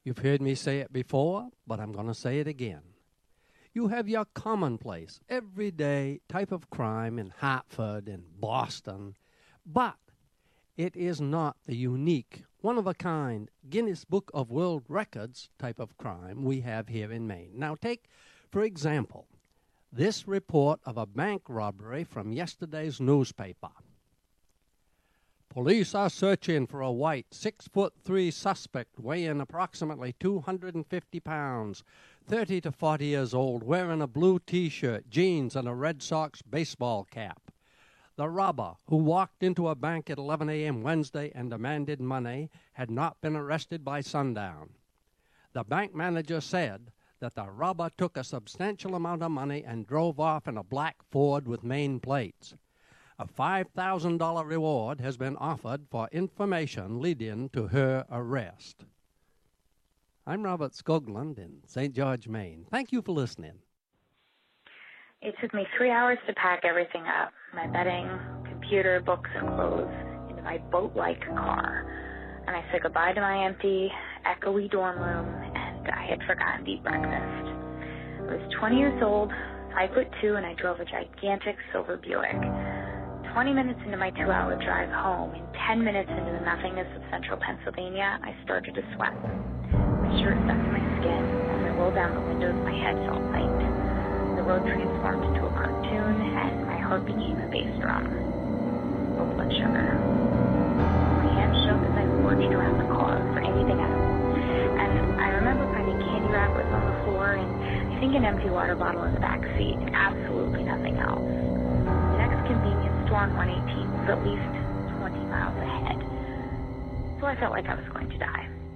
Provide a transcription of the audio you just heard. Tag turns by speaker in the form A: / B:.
A: You've heard me say it before, but I'm going to say it again. You have your commonplace, everyday type of crime in Hartford and Boston, but it is not the unique, one-of-a-kind, Guinness Book of World Records type of crime we have here in Maine. Now take, for example, this report of a bank robbery from yesterday's newspaper. Police are searching for a white 6'3" suspect weighing approximately 250 pounds, 30 to 40 years old, wearing a blue T-shirt, jeans, and a Red Sox baseball cap. The robber, who walked into a bank at 11 a.m. Wednesday and demanded money, had not been arrested by sundown. The bank manager said that the robber took a substantial amount of money and drove off in a black Ford with Maine plates. A $5,000 reward has been offered for information leading to her arrest. I'm Robert Skoglund in St. George, Maine. Thank you for listening.
B: It took me 3 hours to pack everything up, my bedding, computer, books, and clothes, into my boat-like car. And I said goodbye to my empty, echoey dorm room, and I had forgotten to eat breakfast. I was 20 years old, 5'2", and I drove a gigantic silver Buick. 20 minutes into my 2-hour drive home, and 10 minutes into the nothingness of central Pennsylvania, I started to sweat. My shirt stuck to my skin. As I rolled down the windows, my head felt light. The road transformed into a cartoon, and my heart became a bass drum. Oh, blood sugar. My hands shook as I forged around the car for anything edible. And I remember finding candy wrappers on the floor, and I think an empty water bottle in the back seat, and absolutely nothing else. The next convenience store on 118 was at least 20 miles ahead. So I felt like I was going to die.